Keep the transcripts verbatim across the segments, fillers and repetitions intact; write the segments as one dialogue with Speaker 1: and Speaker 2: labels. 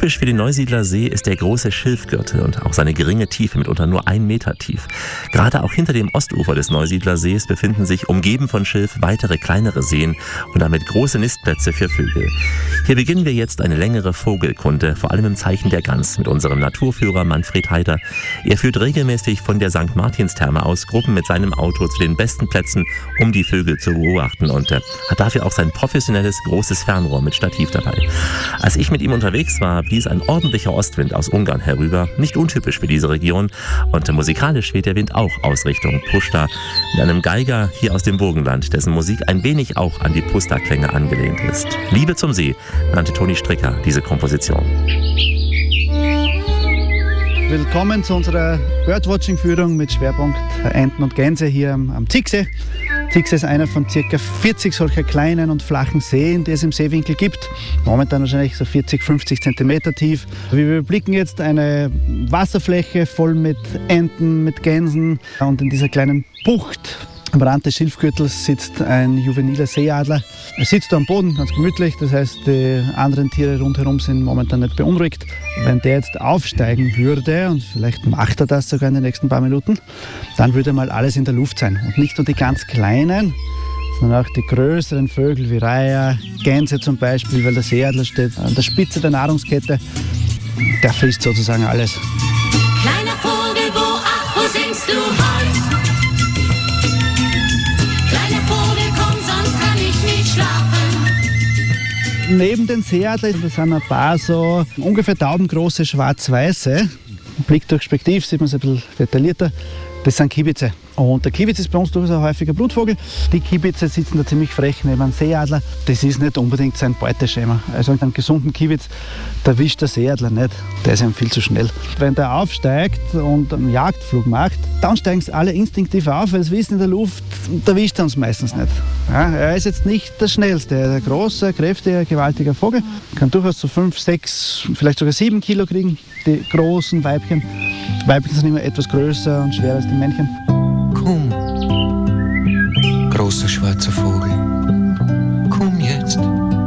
Speaker 1: Typisch für den Neusiedler See ist der große Schilfgürtel und auch seine geringe Tiefe, mitunter nur ein Meter tief. Gerade auch hinter dem Ostufer des Neusiedler Sees befinden sich, umgeben von Schilf, weitere kleinere Seen und damit große Nistplätze für Vögel. Hier beginnen wir jetzt eine längere Vogelkunde, vor allem im Zeichen der Gans, mit unserem Naturführer Manfred Heider. Er führt regelmäßig von der Sankt Martinstherme aus Gruppen mit seinem Auto zu den besten Plätzen, um die Vögel zu beobachten, und äh, hat dafür auch sein professionelles großes Fernrohr mit Stativ dabei. Als ich mit ihm unterwegs war, blies ein ordentlicher Ostwind aus Ungarn herüber, nicht untypisch für diese Region, und äh, musikalisch weht der Wind auch aus Richtung Puszta, mit einem Geiger hier aus dem Burgenland, dessen Musik ein wenig auch an die Puszta-Klänge angelehnt ist. Liebe zum See nannte Toni Stricker diese Komposition.
Speaker 2: Willkommen zu unserer Birdwatching-Führung mit Schwerpunkt Enten und Gänse hier am, am Zicksee. Zicksee ist einer von ca. vierzig solcher kleinen und flachen Seen, die es im Seewinkel gibt. Momentan wahrscheinlich so vierzig, fünfzig Zentimeter tief. Wir überblicken jetzt eine Wasserfläche voll mit Enten, mit Gänsen, und in dieser kleinen Bucht am Rand des Schilfgürtels sitzt ein juveniler Seeadler. Er sitzt da am Boden, ganz gemütlich, das heißt, die anderen Tiere rundherum sind momentan nicht beunruhigt. Wenn der jetzt aufsteigen würde, und vielleicht macht er das sogar in den nächsten paar Minuten, dann würde mal alles in der Luft sein. Und nicht nur die ganz kleinen, sondern auch die größeren Vögel wie Reiher, Gänse zum Beispiel, weil der Seeadler steht an der Spitze der Nahrungskette. Der frisst sozusagen alles.
Speaker 3: Kleiner Vogel, wo, ach, wo singst du heut? Kleiner Vogel, komm, sonst kann ich nicht schlafen.
Speaker 2: Neben den Seeadlern sind ein paar so ungefähr taubengroße schwarz-weiße. Blick durch Spektiv sieht man es ein bisschen detaillierter. Das sind Kiebitze. Und der Kiebitz ist bei uns durchaus ein häufiger Brutvogel. Die Kiebitze sitzen da ziemlich frech neben einem Seeadler. Das ist nicht unbedingt sein Beuteschema. Also einen gesunden Kiebitz, da erwischt der Seeadler nicht. Der ist ihm viel zu schnell. Wenn der aufsteigt und einen Jagdflug macht, dann steigen sie alle instinktiv auf, weil sie wissen, in der Luft, da erwischt er uns meistens nicht. Ja, er ist jetzt nicht der schnellste. Er ist ein großer, kräftiger, gewaltiger Vogel. Kann durchaus so fünf, sechs, vielleicht sogar sieben Kilo kriegen, die großen Weibchen. Weibchen sind immer etwas größer und schwerer als die Männchen.
Speaker 4: Komm, großer schwarzer Vogel, komm jetzt.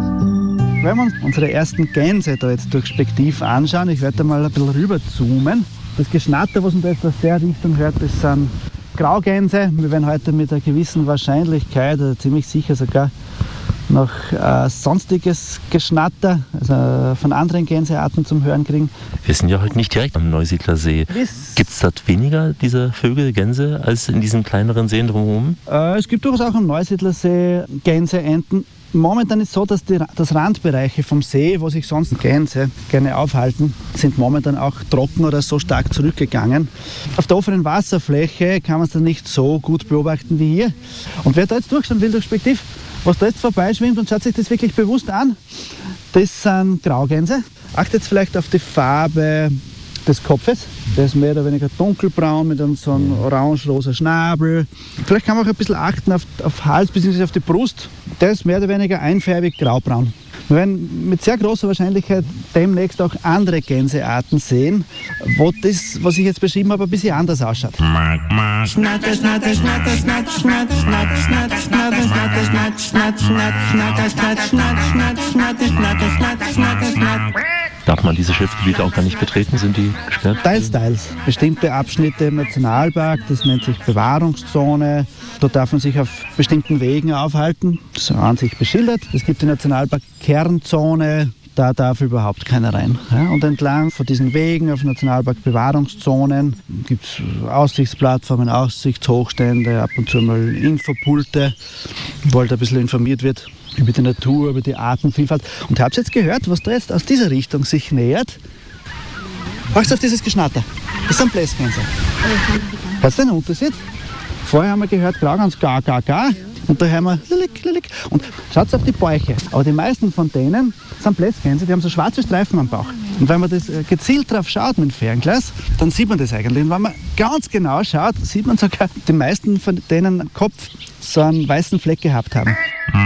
Speaker 2: Wenn wir uns unsere ersten Gänse da jetzt durch Spektiv anschauen, ich werde da mal ein bisschen rüber zoomen. Das Geschnatter, was man da jetzt aus der Richtung hört, das sind Graugänse. Wir werden heute mit einer gewissen Wahrscheinlichkeit, oder ziemlich sicher sogar, noch äh, sonstiges Geschnatter, also von anderen Gänsearten zum Hören kriegen.
Speaker 1: Wir sind ja heute nicht direkt am Neusiedler See. Gibt es dort weniger dieser Vögel, Gänse, als in diesen kleineren Seen drumherum?
Speaker 2: Äh, es gibt durchaus auch am Neusiedler See Gänse, Enten. Momentan ist es so, dass die das Randbereiche vom See, wo sich sonst Gänse gerne aufhalten, sind momentan auch trocken oder so stark zurückgegangen. Auf der offenen Wasserfläche kann man es dann nicht so gut beobachten wie hier. Und wer da jetzt durchschauen will durch Spektiv, was da jetzt vorbeischwimmt, und schaut sich das wirklich bewusst an, das sind Graugänse. Achtet vielleicht auf die Farbe des Kopfes. Der ist mehr oder weniger dunkelbraun mit einem so einem orange-rosa Schnabel. Vielleicht kann man auch ein bisschen achten auf, auf Hals bzw. auf die Brust. Der ist mehr oder weniger einfärbig graubraun. Wir werden mit sehr großer Wahrscheinlichkeit demnächst auch andere Gänsearten sehen, wo das, was ich jetzt beschrieben habe, ein bisschen anders ausschaut.
Speaker 3: Schnatter, schnatter, schnatter, schnatter, schnatter, schnatter, schnatter, schnatter, schnatter, schnatter, schnatter, schnatter, schnatter, schnatter, schnatter, schnatter, schnatter, schnatter, schnatter, schnatter.
Speaker 1: Darf man diese Schilfgebiete auch gar nicht betreten? Sind die gesperrt?
Speaker 2: Teils, teils. Bestimmte Abschnitte im Nationalpark, das nennt sich Bewahrungszone. Dort darf man sich auf bestimmten Wegen aufhalten. Das ist an sich beschildert. Es gibt die Nationalpark-Kernzone, da darf überhaupt keiner rein. Ja, und entlang von diesen Wegen auf Nationalpark-Bewahrungszonen gibt es Aussichtsplattformen, Aussichtshochstände, ab und zu mal Infopulte, wo halt ein bisschen informiert wird über die Natur, über die Artenvielfalt. Und habt ihr jetzt gehört, was da jetzt aus dieser Richtung sich nähert? Hörst du auf dieses Geschnatter? Das sind Blässgänse. Hörst du den Unterschied? Vorher haben wir gehört, Graugans, ga, ga, ga. Und da hören wir lilik, lilik. Und schaut auf die Bäuche. Aber die meisten von denen sind Blässgänse, die haben so schwarze Streifen am Bauch. Und wenn man das gezielt drauf schaut mit dem Fernglas, dann sieht man das eigentlich. Und wenn man ganz genau schaut, sieht man sogar, die meisten von denen am Kopf so einen weißen Fleck gehabt haben.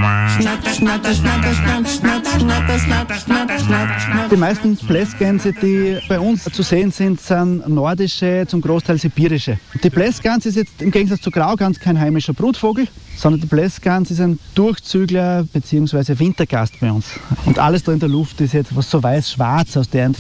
Speaker 2: Die meisten Blässgänse, die bei uns zu sehen sind, sind nordische, zum Großteil sibirische. Die Blässgans ist jetzt im Gegensatz zur Graugans kein heimischer Brutvogel, sondern die Blässgans ist ein Durchzügler bzw. Wintergast bei uns. Und alles da in der Luft ist jetzt was so weiß-schwarz aus der